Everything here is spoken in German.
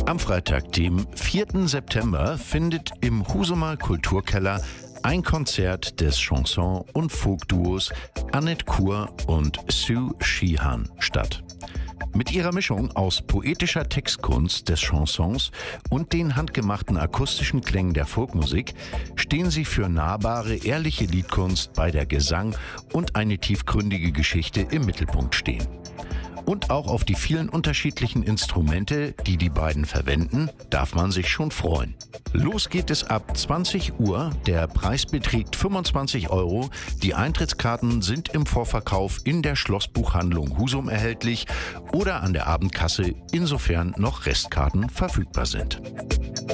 Am Freitag, dem 4. September, findet im Husumer Kulturkeller ein Konzert des Chanson- und Folk-Duos Annette Kur und Sue Sheehan statt. Mit ihrer Mischung aus poetischer Textkunst des Chansons und den handgemachten akustischen Klängen der Folkmusik stehen sie für nahbare, ehrliche Liedkunst, bei der Gesang und eine tiefgründige Geschichte im Mittelpunkt stehen. Und auch auf die vielen unterschiedlichen Instrumente, die die beiden verwenden, darf man sich schon freuen. Los geht es ab 20 Uhr. Der Preis beträgt 25 €. Die Eintrittskarten sind im Vorverkauf in der Schlossbuchhandlung Husum erhältlich oder an der Abendkasse, insofern noch Restkarten verfügbar sind.